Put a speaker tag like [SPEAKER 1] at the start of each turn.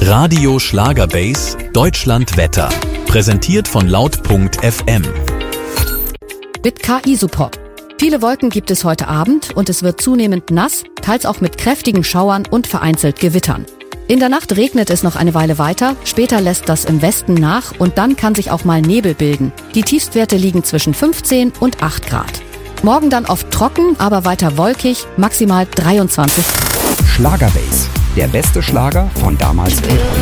[SPEAKER 1] Radio Schlagerbase Deutschland Wetter. Präsentiert von laut.fm.
[SPEAKER 2] Mit KI-Support. Viele Wolken gibt es heute Abend und es wird zunehmend nass, teils auch mit kräftigen Schauern und vereinzelt Gewittern. In der Nacht regnet es noch eine Weile weiter, später lässt das im Westen nach und dann kann sich auch mal Nebel bilden. Die Tiefstwerte liegen zwischen 15 und 8 Grad. Morgen dann oft trocken, aber weiter wolkig, maximal 23 Grad.
[SPEAKER 3] Schlagerbase, der beste Schlager von damals und heute.